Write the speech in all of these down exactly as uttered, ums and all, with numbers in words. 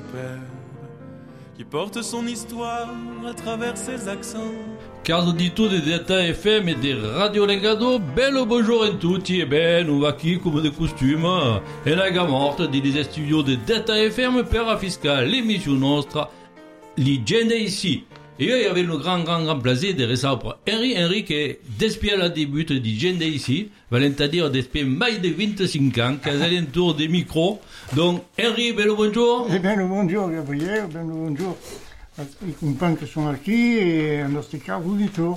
superbe qui porte son histoire à travers ses accents. Caro auditori di Delta F M e di Radio Legado, bello buongiorno a tutti e beh, nous va qui come de costume e la gamorta di dei studio di Delta F M per affiscare l'émission nostra Legende ici. Et io avevo le grand, grand, grand plaisir de recevoir Henri, Henri che depuis le début di Legende ici, valent à dire depuis mai de vingt-cinq ans, che è all'intorno des micros. Donc, Henri, bello buongiorno. Eh bello buongiorno Gabriele, bello buongiorno ai compagni che sono qui e ai nostri cari auditori.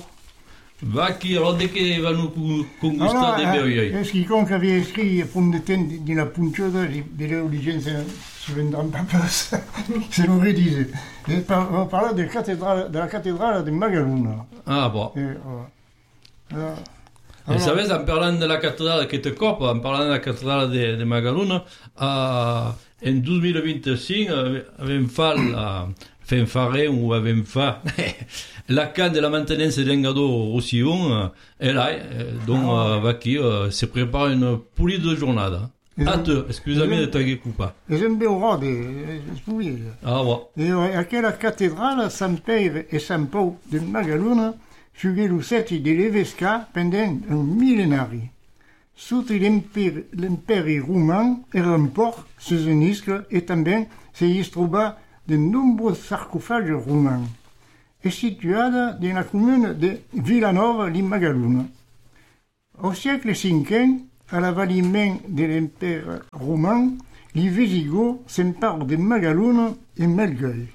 Va qui, alors dès che vanno con gusto de beoioi. Est-ce quiconque avait écrit pour le temps de la puntura delle origini se vendranno pas plus, se lo redise. On parlait de, cathédrale, de la cathédrale de Magaluna. Ah bon. Et, voilà. Alors, Et ça va, en parlant de la cathédrale qui te cope, en parlant de la cathédrale de, de Magaluna, euh, en deux mille vingt-cinq, avem fait la, fem fare ou avem fait la can de la maintenance d'Engado Roussillon, et là, donc, ah, va qui euh, se prépare une poulie de journée. Ah, te, excusez-moi de taguer coupa. Et j'aime bien voir des, des Ah, ouais. Et à quella cathédrale, San Pedro et San Pau de Magaluna, fughe l'ussetti dell'Evesca pendant un millenari. Sotto l'impero roman era un port sezionisque et també s'hi troba de nombreux sarcophages romans. È situata nella comune di Villanova di Magaluna. Au siècle cinquième, à l'avènement de l'Empire roman, les Visigoths s'emparent de Magaluna et Melgueil.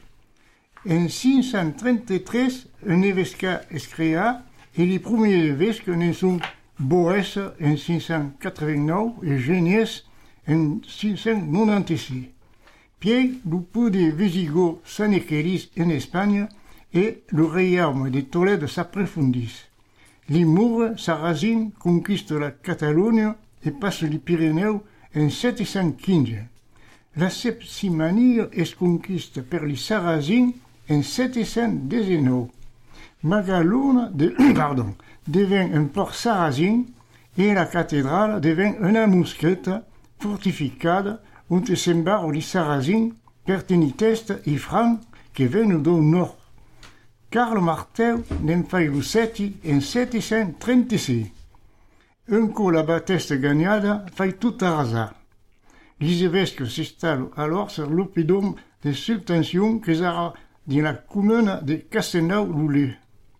En cinq cent trente-trois, un évêque est créé et les premiers évêques ne sont Boès en cinq cent quatre-vingt-neuf et Géniès en cinq cent quatre-vingt-seize. Puis, le peu de Visigoths s'enriquissent en Espagne et le royaume de Tolède s'approfondit. Les Mours sarrasins conquistent la Catalogne et passent les Pyrénées en sept cent quinze. La Septimanie est conquiste par les Sarrasins en sept cent dix-neuf. Magaluna de, pardon, devint un port sarrasin et la cathédrale devint une mosquette fortificée où s'embarquent les Sarrasins, pertenites et francs qui viennent du nord. Carlo Martel n'en fait le sept en sept cent trente-six. Un coup la bataille gagnée fait tout arrasar. Les évêques s'installent alors sur l'oppidum de subtention qui sera dans la commune de Castelnau-Loulé.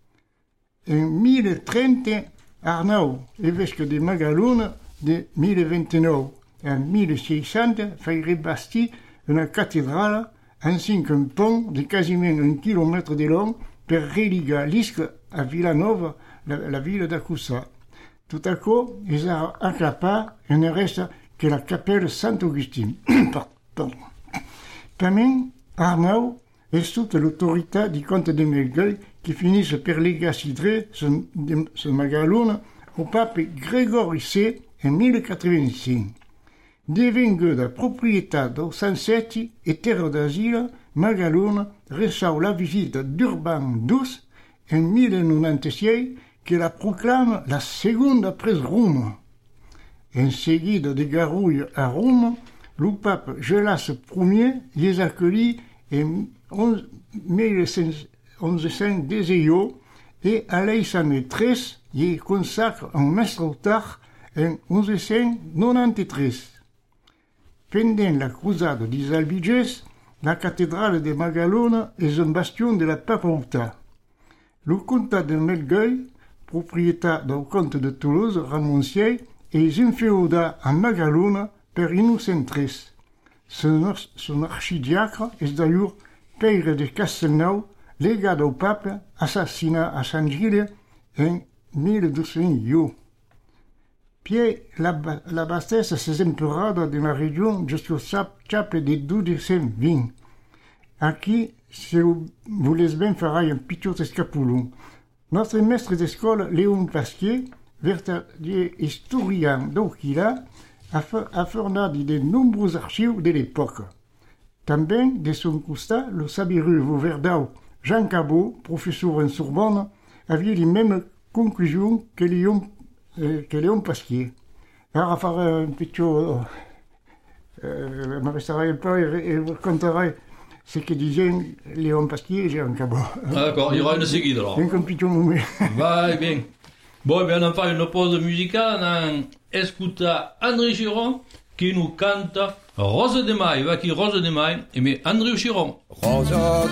En mille trente, Arnau, évêque de Magaluna, de mille vingt-neuf. En mille six cents, fait rebâtir une cathédrale ainsi qu'un pont de quasiment un kilomètre de long pour relier l'Isque à Villanova, la, la ville d'Acusa. Tout à coup, ils ont accapé et ne reste que la capelle Saint-Augustin. Pardon. También, Arnau est sous l'autorité du comte de Melgueil qui finissent par léguer Cidré, ce Magaluna, au pape Grégory seize en mille quatre-vingt-cinq. Devenue la propriété de Sansetti et terre d'asile, Magaluna reçoit la visite d'Urban douze en mille quatre-vingt-seize qui la proclame la seconde après Rome. En seguida de garouilles à Rome, le pape Gélas Ier les accueillit en mille cent dix-neuf et Alexandre treize y consacre un maître-auteur en mille cent quatre-vingt-treize. Pendant la croisade des Albiges, la cathédrale de Magaluna est un bastion de la papauté. Le comte de Melgueil, propriétaire du comte de Toulouse, Ramoncier, est inféoda à Magaluna per Innocent treize. Son, son archidiacre est d'ailleurs Père de Castelnau, légat au pape, assassiné à San Gilles en mille deux cents. Puis la, la bassesse s'est implorada de la région jusqu'au chaple de douze cent vingt. Aquí, si vous voulez bien faire un petit escapulon. Notre maître d'école, Léon Pasquier, véritable historien d'Oquila, a fourni de nombreux archives de l'époque. També, de son costat, le sabireux Verdau Jean Cabot, professeur en Sorbonne, avait les mêmes conclusions que Léon, euh, que Léon Pasquier. Alors, à faire un petit... Euh, euh, me resterai un peu et, et vous raconterai c'est que disait Léon Pasquier, j'ai un cabot. Ah, d'accord, il y aura une seguide alors. Un compito moumé. Va bien. Bon, eh bien, on fait une pause musicale. On écoute André Chiron qui nous cante Rose de Maille. Va qui Rose de Maille, mais André Chiron. Rose